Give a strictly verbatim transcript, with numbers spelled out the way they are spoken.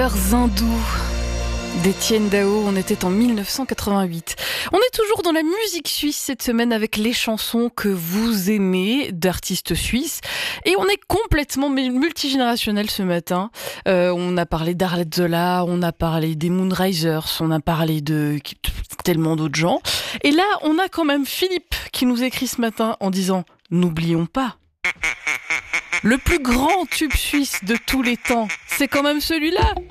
Heures hindous d'Étienne Dao, on était en mille neuf cent quatre-vingt-huit. On est toujours dans la musique suisse cette semaine avec les chansons que vous aimez d'artistes suisses. Et on est complètement multigénérationnel ce matin. Euh, on a parlé d'Arlette Zola, on a parlé des Moonrisers, on a parlé de tellement d'autres gens. Et là, on a quand même Philippe qui nous écrit ce matin en disant « N'oublions pas ». Le plus grand tube suisse de tous les temps, c'est quand même celui-là.